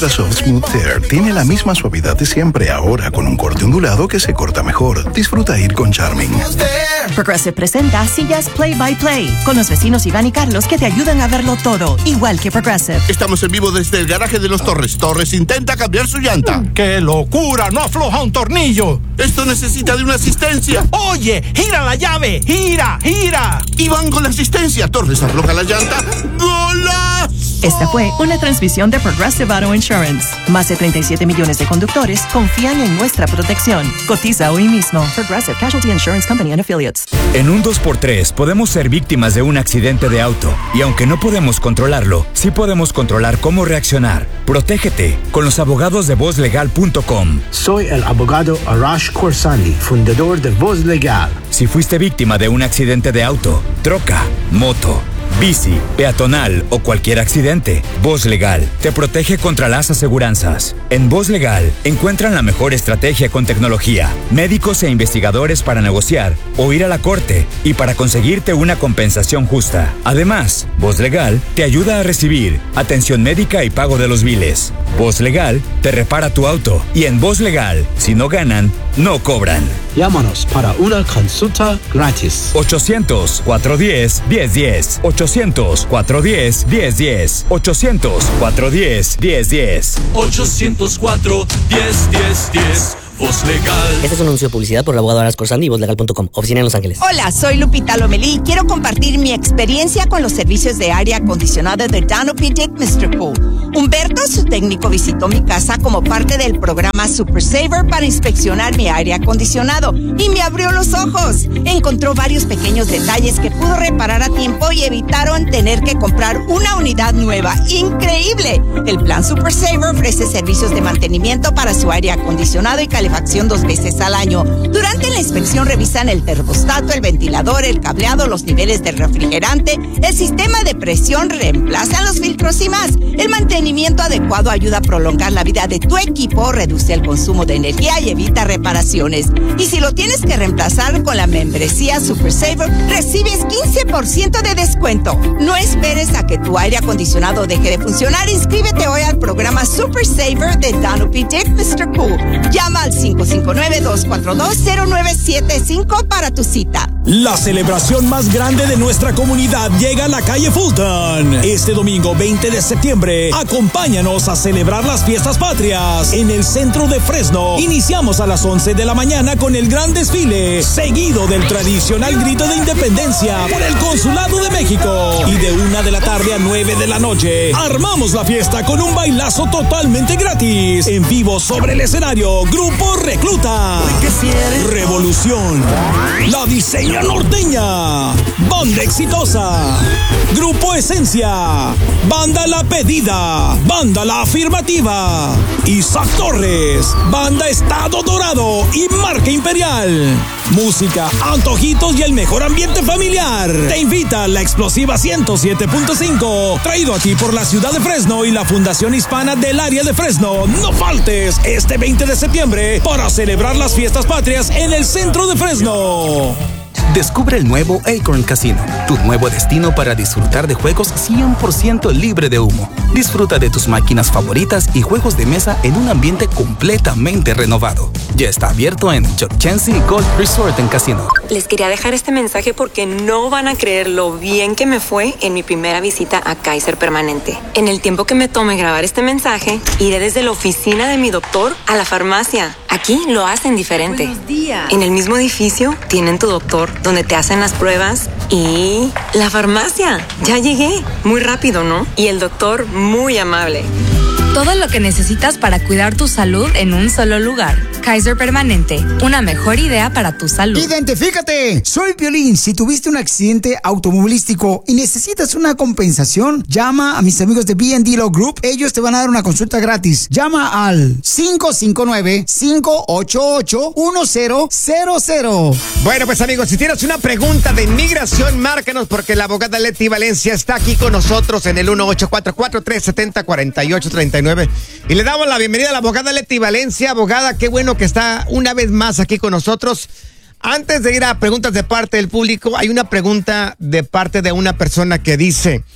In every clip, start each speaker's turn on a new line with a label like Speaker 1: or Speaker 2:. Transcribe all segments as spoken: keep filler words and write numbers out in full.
Speaker 1: Ultrasoft Smooth Tear tiene la misma suavidad de siempre, ahora con un corte ondulado que se corta mejor. Disfruta ir con Charming.
Speaker 2: Progressive presenta sillas Play by Play, con los vecinos Iván y Carlos que te ayudan a verlo todo, igual que Progressive.
Speaker 3: Estamos en vivo desde el garaje de los Torres. Torres intenta cambiar su llanta.
Speaker 4: ¡Qué locura! ¡No afloja un tornillo!
Speaker 3: Esto necesita de una asistencia.
Speaker 4: ¡Oye! ¡Gira la llave! ¡Gira! ¡Gira!
Speaker 3: Iván con la asistencia. Torres afloja la llanta. ¡Golazo!
Speaker 2: Esta fue una transmisión de Progressive Auto Insurance. Más de treinta y siete millones de conductores confían en nuestra protección. Cotiza hoy mismo. Progressive Casualty Insurance Company and Affiliates.
Speaker 5: En un dos por tres podemos ser víctimas de un accidente de auto. Y aunque no podemos controlarlo, sí podemos controlar cómo reaccionar. Protégete con los abogados de voz legal punto com.
Speaker 6: Soy el abogado Arash Khorsandi, fundador de Voz Legal.
Speaker 5: Si fuiste víctima de un accidente de auto, troca, moto, bici, peatonal o cualquier accidente, Voz Legal te protege contra las aseguranzas. En Voz Legal encuentran la mejor estrategia con tecnología, médicos e investigadores para negociar o ir a la corte y para conseguirte una compensación justa. Además, Voz Legal te ayuda a recibir atención médica y pago de los biles. Voz Legal te repara tu auto y en Voz Legal, si no ganan, no cobran.
Speaker 6: Llámanos para una consulta gratis.
Speaker 5: ochocientos, cuatrocientos diez, diez diez. ochocientos, cuatrocientos diez, diez diez. ochocientos, cuatrocientos diez, diez diez.
Speaker 7: ochocientos cuatro, diez, diez, diez. Voz Legal.
Speaker 8: Este es un anuncio de publicidad por el abogado Arash Khorsandi y voz legal punto com. Oficina en Los Ángeles.
Speaker 9: Hola, soy Lupita Lomelí y quiero compartir mi experiencia con los servicios de aire acondicionado de Danopy-Dick mister Cool. Humberto, su técnico, visitó mi casa como parte del programa Super Saver para inspeccionar mi aire acondicionado y me abrió los ojos. Encontró varios pequeños detalles que pudo reparar a tiempo y evitaron tener que comprar una unidad nueva. ¡Increíble! El plan Super Saver ofrece servicios de mantenimiento para su aire acondicionado y calefacción dos veces al año. Durante la inspección revisan el termostato, el ventilador, el cableado, los niveles de refrigerante, el sistema de presión, reemplazan los filtros y más. El mantenimiento adecuado ayuda a prolongar la vida de tu equipo, reduce el consumo de energía y evita reparaciones. Y si lo tienes que reemplazar con la membresía Super Saver, recibes quince por ciento de descuento. No esperes a que tu aire acondicionado deje de funcionar. Inscríbete hoy al programa Super Saver de Danopy-Dick mister Cool. Llama al cinco cinco nueve, dos cuatro dos, cero nueve siete cinco para tu cita.
Speaker 10: La celebración más grande de nuestra comunidad llega a la calle Fulton. Este domingo veinte de septiembre, acompáñanos a celebrar las fiestas patrias en el centro de Fresno. Iniciamos a las once de la mañana con el gran desfile, seguido del tradicional grito de independencia por el Consulado de México. Y de una de la tarde a nueve de la noche, armamos la fiesta con un bailazo totalmente gratis. En vivo sobre el escenario, Grupo Recluta, Revolución, La Diseña Norteña, Banda Exitosa, Grupo Esencia, Banda La Pedida, Banda La Afirmativa, Isaac Torres, Banda Estado Dorado y Marca Imperial. Música, antojitos y el mejor ambiente familiar. Te invita la explosiva ciento siete punto cinco, traído aquí por la ciudad de Fresno y la Fundación Hispana del área de Fresno. No faltes este veinte de septiembre para celebrar las fiestas patrias en el centro de Fresno.
Speaker 11: Descubre el nuevo Acorn Casino, tu nuevo destino para disfrutar de juegos cien por ciento libre de humo. Disfruta de tus máquinas favoritas y juegos de mesa en un ambiente completamente renovado. Ya está abierto en Chuck Chancy Golf Resort en Casino.
Speaker 12: Les quería dejar este mensaje porque no van a creer lo bien que me fue en mi primera visita a Kaiser Permanente. En el tiempo que me tome grabar este mensaje, iré desde la oficina de mi doctor a la farmacia. Aquí lo hacen diferente.
Speaker 13: Buenos días.
Speaker 12: En el mismo edificio tienen tu doctor, donde te hacen las pruebas, y la farmacia. Ya llegué. Muy rápido, ¿no? Y el doctor muy amable.
Speaker 14: Todo lo que necesitas para cuidar tu salud en un solo lugar. Kaiser Permanente, una mejor idea para tu salud.
Speaker 15: ¡Identifícate! Soy Piolín. Si tuviste un accidente automovilístico y necesitas una compensación, llama a mis amigos de B and D Law Group. Ellos te van a dar una consulta gratis. Llama al cinco cinco nueve, cinco ocho ocho, uno cero cero cero.
Speaker 16: Bueno, pues amigos, si tienes una pregunta de inmigración, márcanos porque la abogada Leti Valencia está aquí con nosotros en el uno ocho cuatro cuatro, tres siete cero, cuatro ocho tres nueve. Y le damos la bienvenida a la abogada Leti Valencia. Abogada, qué bueno que está una vez más aquí con nosotros. Antes de ir a preguntas de parte del público, hay una pregunta de parte de una persona que dice: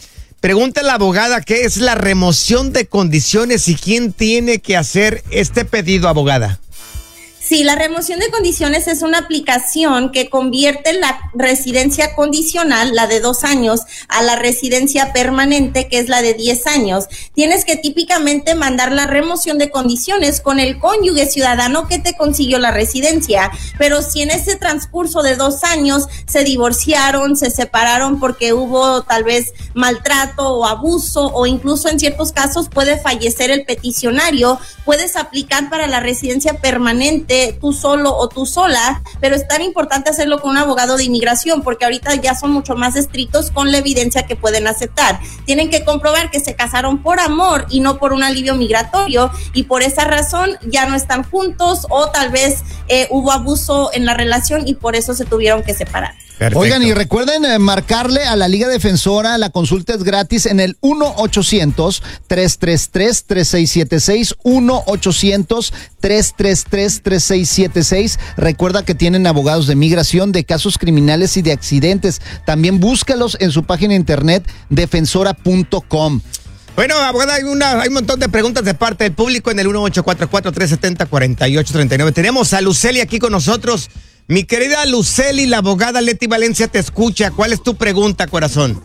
Speaker 16: Pregunta a la abogada qué es la remoción de condiciones y quién tiene que hacer este pedido, abogada.
Speaker 13: Sí, la remoción de condiciones es una aplicación que convierte la residencia condicional, la de dos años, a la residencia permanente, que es la de diez años. Tienes que típicamente mandar la remoción de condiciones con el cónyuge ciudadano que te consiguió la residencia. Pero si en ese transcurso de dos años se divorciaron, se separaron porque hubo tal vez maltrato o abuso, o incluso en ciertos casos puede fallecer el peticionario, puedes aplicar para la residencia permanente tú solo o tú sola, pero es tan importante hacerlo con un abogado de inmigración porque ahorita ya son mucho más estrictos con la evidencia que pueden aceptar. Tienen que comprobar que se casaron por amor y no por un alivio migratorio, y por esa razón ya no están juntos, o tal vez eh, hubo abuso en la relación y por eso se tuvieron que separar.
Speaker 17: Perfecto. Oigan, y recuerden eh, marcarle a la Liga Defensora, la consulta es gratis en el uno ochocientos, tres tres tres, tres seis siete seis, uno ochocientos, tres tres tres, tres seis siete seis. Recuerda que tienen abogados de migración, de casos criminales y de accidentes. También búscalos en su página de internet defensora punto com.
Speaker 16: Bueno, abogada, hay, una, hay un montón de preguntas de parte del público en el uno ocho cuatro cuatro, tres siete cero, cuatro ocho tres nueve. Tenemos a Luceli aquí con nosotros. Mi querida Luceli, la abogada Leti Valencia te escucha. ¿Cuál es tu pregunta, corazón?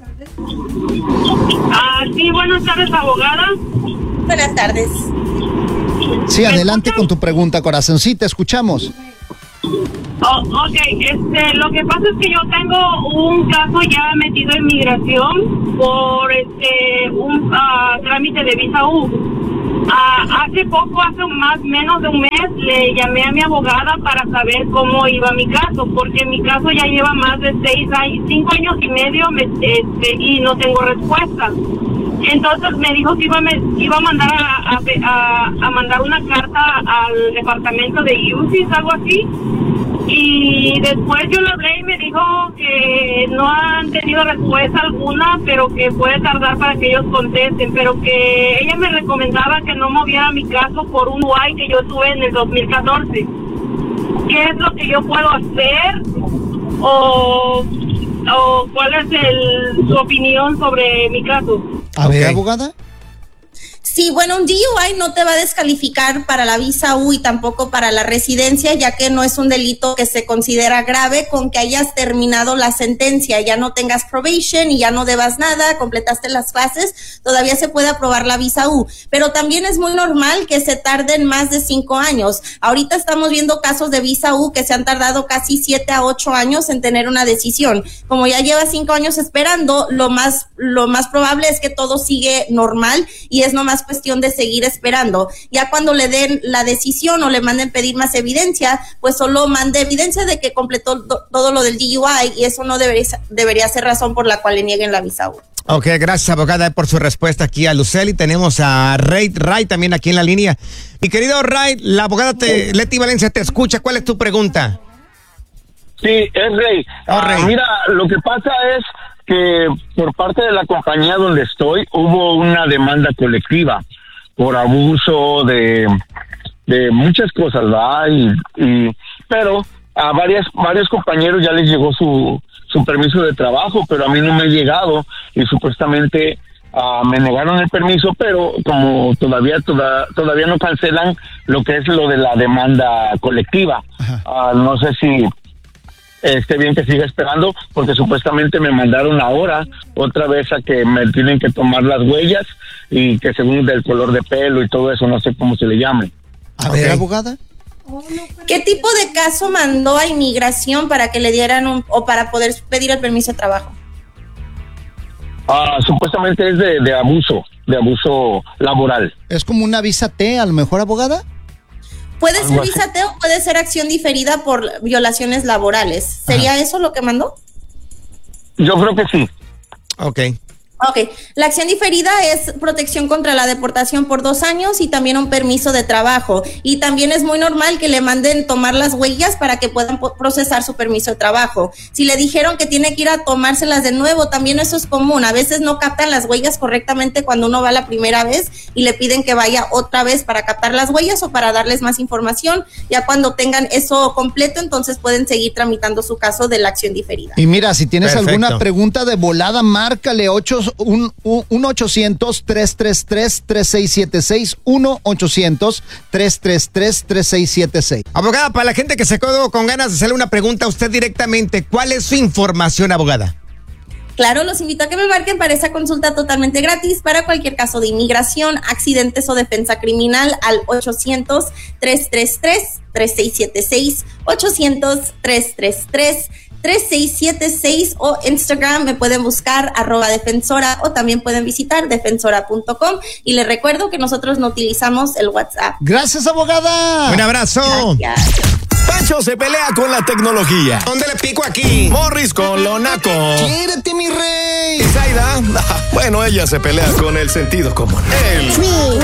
Speaker 18: Ah, sí, buenas tardes, abogada.
Speaker 13: Buenas tardes.
Speaker 17: Sí, adelante con tu pregunta, corazón. Sí, te escuchamos.
Speaker 18: Oh, ok, este, lo que pasa es que yo tengo un caso ya metido en migración por este un uh, trámite de visa U. Uh, hace poco, hace más menos de un mes, le llamé a mi abogada para saber cómo iba mi caso, porque mi caso ya lleva más de seis años, cinco años y medio me, este, y no tengo respuesta. Entonces me dijo que iba, me, iba a mandar a, a, a mandar una carta al departamento de U C I S, algo así. Y después yo le hablé y me dijo que no han tenido respuesta alguna, pero que puede tardar para que ellos contesten, pero que ella me recomendaba que no moviera mi caso por un U I que yo tuve en el dos mil catorce. ¿Qué es lo que yo puedo hacer? ¿O, o cuál es el, su opinión sobre mi caso?
Speaker 17: A ver, abogada.
Speaker 13: Sí, bueno, un D U I no te va a descalificar para la visa U y tampoco para la residencia, ya que no es un delito que se considera grave con que hayas terminado la sentencia, ya no tengas probation y ya no debas nada, completaste las clases, todavía se puede aprobar la visa U. Pero también es muy normal que se tarden más de cinco años. Ahorita estamos viendo casos de visa U que se han tardado casi siete a ocho años en tener una decisión. Como ya lleva cinco años esperando, lo más, lo más probable es que todo sigue normal y es nomás cuestión de seguir esperando. Ya cuando le den la decisión o le manden pedir más evidencia, pues solo mande evidencia de que completó do, todo lo del D U I, y eso no debería, debería ser razón por la cual le nieguen la visa U.
Speaker 16: Ok, gracias, abogada, por su respuesta aquí a Luceli. Tenemos a Ray, Ray también aquí en la línea. Mi querido Ray, la abogada te, Leti Valencia te escucha. ¿Cuál es tu pregunta?
Speaker 19: Sí, es Ray.
Speaker 16: Oh, Ray.
Speaker 19: Uh, mira, lo que pasa es que por parte de la compañía donde estoy hubo una demanda colectiva por abuso de de muchas cosas, ¿verdad? Y, y pero a varias varios compañeros ya les llegó su su permiso de trabajo, pero a mí no me ha llegado y supuestamente uh, me negaron el permiso, pero como todavía toda, todavía no cancelan lo que es lo de la demanda colectiva. Uh, no sé si esté bien que siga esperando, porque supuestamente me mandaron ahora otra vez a que me tienen que tomar las huellas y que según del color de pelo y todo eso, no sé cómo se le llame.
Speaker 17: A ver, okay. Abogada.
Speaker 13: ¿Qué tipo de caso mandó a inmigración para que le dieran un, o para poder pedir el permiso de trabajo?
Speaker 19: Ah, supuestamente es de, de abuso, de abuso laboral.
Speaker 17: ¿Es como una visa T, a lo mejor, abogada?
Speaker 13: Puede ser visa T o puede ser acción diferida por violaciones laborales. ¿Sería Ajá. eso lo que mandó?
Speaker 19: Yo creo que sí.
Speaker 16: Ok.
Speaker 13: Ok, la acción diferida es protección contra la deportación por dos años y también un permiso de trabajo. Y también es muy normal que le manden tomar las huellas para que puedan procesar su permiso de trabajo. Si le dijeron que tiene que ir a tomárselas de nuevo, también eso es común. A veces no captan las huellas correctamente cuando uno va la primera vez y le piden que vaya otra vez para captar las huellas o para darles más información. Ya cuando tengan eso completo, entonces pueden seguir tramitando su caso de la acción diferida.
Speaker 17: Y mira, si tienes
Speaker 16: Perfecto.
Speaker 17: alguna pregunta de volada, márcale ocho uno ochocientos, tres tres tres, tres seis siete seis, uno ochocientos, tres tres tres, tres seis siete seis.
Speaker 16: Abogada, para la gente que se quedó con ganas de hacerle una pregunta a usted directamente, ¿cuál es su información, abogada?
Speaker 13: Claro, los invito a que me marquen para esa consulta totalmente gratis para cualquier caso de inmigración, accidentes o defensa criminal al ochocientos, tres tres tres, tres seis siete seis, ochocientos, tres tres tres, tres seis siete seis o Instagram me pueden buscar arroba defensora o también pueden visitar defensora punto com y les recuerdo que nosotros no utilizamos el WhatsApp.
Speaker 17: Gracias, abogada.
Speaker 16: Un abrazo.
Speaker 13: Gracias.
Speaker 20: Pancho se pelea con la tecnología.
Speaker 16: ¿Dónde le pico aquí?
Speaker 20: Morris con lo naco.
Speaker 17: ¡Quiérete, mi rey!
Speaker 20: Y Zaida, bueno, ella se pelea con el sentido común. El